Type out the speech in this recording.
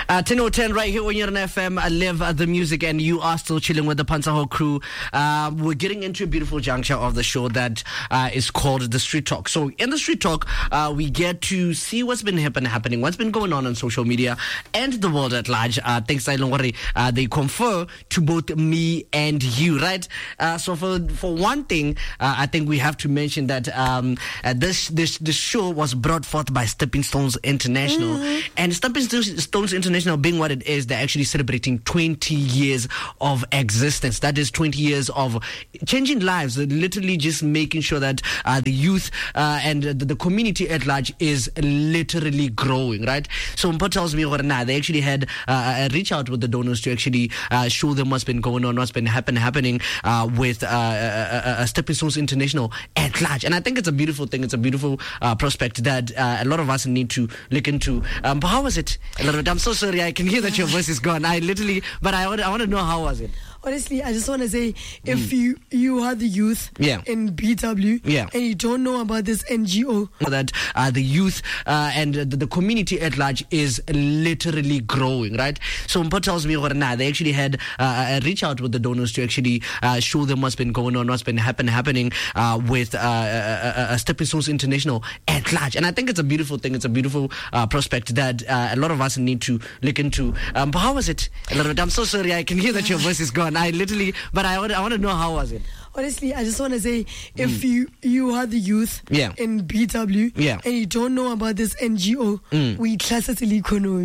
10:10 right here on your FM. I live the music, and you are still chilling with the Pansaho crew. We're getting into a beautiful juncture of the show that is called the Street Talk. So in the Street Talk, we get to see what's been happening, what's been going on social media and the world at large. Thanks, they confer to both me and you, right? So for one thing, I think we have to mention that this show was brought forth by Stepping Stones International, and Stepping Stones International, being what it is, they're actually celebrating 20 years of existence. That is 20 years of changing lives, literally just making sure that the youth and the community at large is literally growing, right? So Mpo tells me they actually had reach out with the donors to actually show them what's been going on, what's been happening with Stepping Stones International at large. And I think it's a beautiful thing. It's a beautiful prospect that a lot of us need to look into. But how was it? I'm so sorry. I can hear that your voice is gone. I want to know, how was it? Honestly, I just want to say, if you are the youth in BW and you don't know about this NGO, that the youth and the community at large is literally growing, right? So Mpo tells me they actually had reach out with the donors to actually show them what's been going on, what's been happening with Stepping Stones International at large. And I think it's a beautiful thing. It's a beautiful prospect that a lot of us need to look into. But how was it? I'm so sorry. I can hear that your voice is gone. I want to know, how was it? Honestly, I just want to say, if you are the youth in BW and you don't know about this NGO, we classically